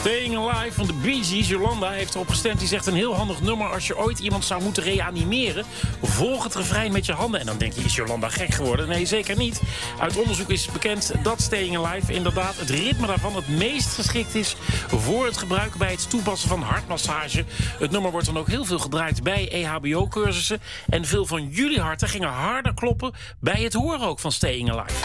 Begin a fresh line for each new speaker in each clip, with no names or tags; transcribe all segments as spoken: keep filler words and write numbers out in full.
Staying Alive van de Bee Gees. Jolanda heeft erop gestemd. Die zegt een heel handig nummer als je ooit iemand zou moeten reanimeren. Volg het refrein met je handen. En dan denk je, is Jolanda gek geworden? Nee, zeker niet. Uit onderzoek is bekend dat Staying Alive inderdaad het ritme daarvan het meest geschikt is voor het gebruik bij het toepassen van hartmassage. Het nummer wordt dan ook heel veel gedraaid bij E H B O-cursussen. En veel van jullie harten gingen harder kloppen bij het horen ook van Staying Alive.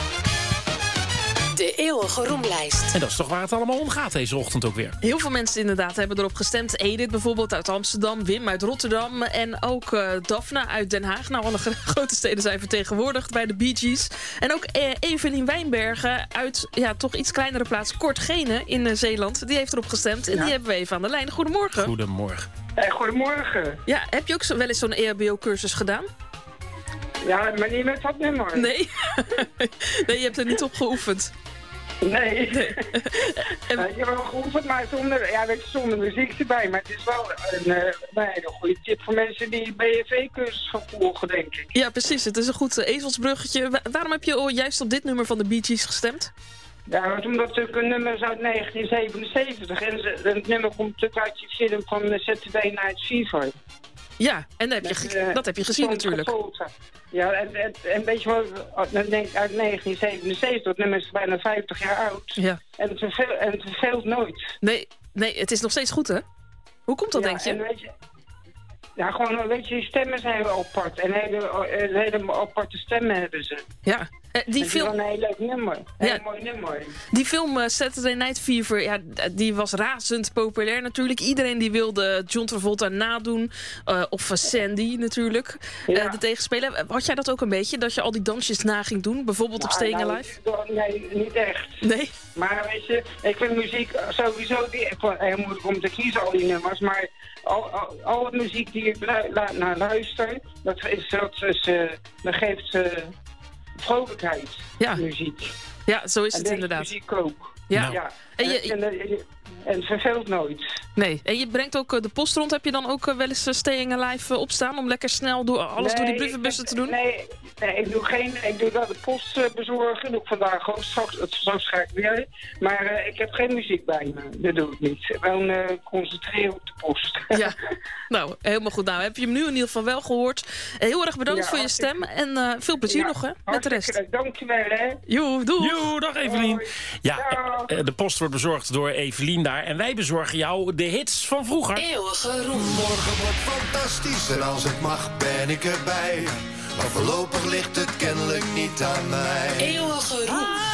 De eeuwige roemlijst.
En dat is toch waar het allemaal om gaat deze ochtend ook weer.
Heel veel mensen inderdaad hebben erop gestemd. Edith bijvoorbeeld uit Amsterdam, Wim uit Rotterdam en ook uh, Daphne uit Den Haag. Nou, alle grote steden zijn vertegenwoordigd bij de Bee Gees. En ook uh, Evelien Wijnbergen uit ja, toch iets kleinere plaats Kortgene in uh, Zeeland. Die heeft erop gestemd en ja. die hebben we even aan de lijn. Goedemorgen.
Goedemorgen.
Hey, goedemorgen.
Ja, heb je ook zo, wel eens zo'n E H B O-cursus gedaan?
Ja, maar niet met dat nummer.
Nee? Nee, je hebt er niet op geoefend.
Nee.
nee.
En... Uh, je hebt wel geoefend, maar zonder, ja, weet je, zonder muziek erbij. Maar het is wel een, uh, een hele goede tip voor mensen die B F E-cursus gaan volgen, denk ik.
Ja, precies. Het is een goed uh, ezelsbruggetje. Wa- waarom heb je juist op dit nummer van de Bee Gees gestemd?
Ja, omdat het natuurlijk een nummer is uit negentien zevenenzeventig. En het nummer komt natuurlijk uit die film van Saturday Night Fever.
Ja, en dat heb je, ge- uh, dat heb je gezien natuurlijk.
Travolta. Ja, en, en, en weet je wat, dan denk ik uit negentien zevenenzeventig, dat nummer is bijna vijftig jaar oud.
Ja.
En het verveelt, en het verveelt nooit.
Nee, nee, het is nog steeds goed, hè? Hoe komt dat,
ja,
denk je?
En weet je? Ja, gewoon, weet je, die stemmen zijn heel apart. En hele, hele aparte stemmen hebben ze.
Ja. Uh, die
en
film...
Het is wel een heel leuk nummer. Een
ja.
heel mooi nummer.
Die film uh, Saturday Night Fever, ja, die was razend populair natuurlijk. Iedereen die wilde John Travolta nadoen. Uh, of uh, Sandy natuurlijk, ja. uh, de tegenspeler. Had jij dat ook een beetje, dat je al die dansjes na ging doen? Bijvoorbeeld nou, op Staying
nou,
Alive?
Nee, niet echt.
Nee?
Maar weet je, ik vind muziek sowieso die, heel moeilijk om te kiezen, al die nummers. Maar al, al, al de muziek die ik lu- la- naar luister, dat, is, dat, is, uh, dat geeft uh, vrolijkheid,
ja.
muziek.
Ja, zo is
en
het inderdaad.
muziek ook.
Ja.
Nou. ja.
En, je,
en, en, en het verveelt nooit.
Nee, en je brengt ook uh, de post rond. Heb je dan ook uh, wel eens uh, Staying Alive uh, opstaan om lekker snel door, alles nee, door die brievenbussen te doen?
Nee, nee, ik doe geen, ik doe wel de post uh, bezorgen. Dat doe ik vandaag ook, straks, straks ga ik weer. Maar uh, ik heb geen muziek bij me, dat doe ik niet. Gewoon uh, concentreren op de post.
Ja, nou, helemaal goed. Nou, heb je hem nu in ieder geval wel gehoord. Heel erg bedankt ja, voor je stem en uh, veel plezier ja, nog hè, met de rest.
Dankjewel hè.
Joe, doei.
Joe, dag Evelien.
Hoi.
Ja, uh, de post wordt bezorgd door Evelien daar. En wij bezorgen jou de hits van vroeger.
Eeuwige roem.
Morgen wordt fantastisch en als het mag ben ik erbij. Maar voorlopig ligt het kennelijk niet aan mij.
Eeuwige roem.